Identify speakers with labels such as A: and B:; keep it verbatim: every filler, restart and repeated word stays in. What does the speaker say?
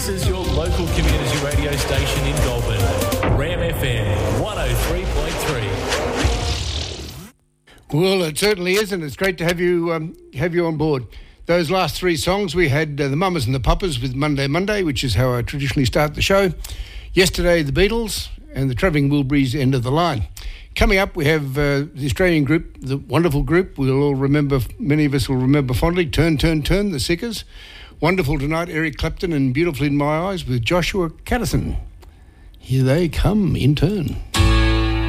A: This is your local community radio station in Goulburn. Ram F M one oh three point three.
B: Well, it certainly is, and it's great to have you um, have you on board. Those last three songs, we had uh, the Mamas and the Papas with Monday Monday, which is how I traditionally start the show. Yesterday, the Beatles and the Travelling Wilburys, End of the Line. Coming up, we have uh, the Australian group, the wonderful group we'll all remember, many of us will remember fondly, Turn, Turn, Turn, the Sickers. Wonderful tonight, Eric Clapton and Beautiful in My Eyes with Joshua Caddison. Here they come in turn.